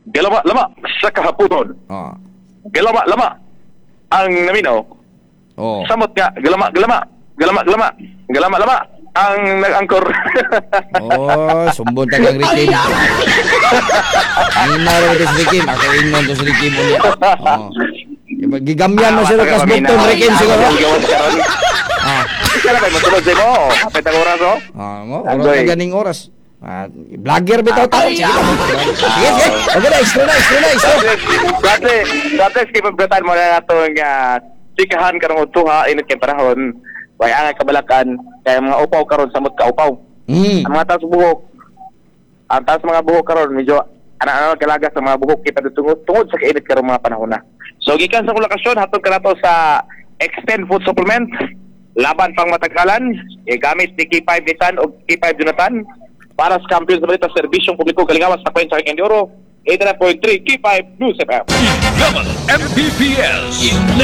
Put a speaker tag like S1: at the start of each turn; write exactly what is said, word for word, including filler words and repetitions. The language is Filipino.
S1: galama-lama sa kahaponon.
S2: Oh.
S1: Galama-lama ang naminaw.
S2: Oh.
S1: Samot nga, galama-galama, galama-galama, galama-lama ang nag-angkor.
S2: Oh, sumbon tagang Rikim. Ang naro ito si Rikim. Ako ingon to si Rikim ulit. Oh. Gigamyan mo sila kas bukton Rikim siguro. Ah.
S1: Kaya na kayo masunod sa mo. Kapit ang oras o.
S2: Ah, mo. Oras na ganing oras. Ah, vlogger bitaw tao. Sige, sige. Okay na, extra na, extra na, extra.
S1: Dati, dati skipagbratan mo na itong sikahan karong utuha, init kay panahon. Kaya ang kabalakan, kaya mga upaw karon samot ka upaw.
S2: Mm.
S1: Ang mga taas buhok, ang taas mga buhok karon medyo ana-ana kalaga sa mga buhok kita tungod tungod sa kainit karong mga panahon na. So gikan sa kolokasyon hatod ka nato sa Extend Food Supplement, laban pang matagalan, e gamit ni K five Nissan o K five Jonathan para sa kampiyon sa balita serbisyong publiko kalingawas sa kwenta kay Enduro eighty-nine point three K five News F M.
S3: M P P S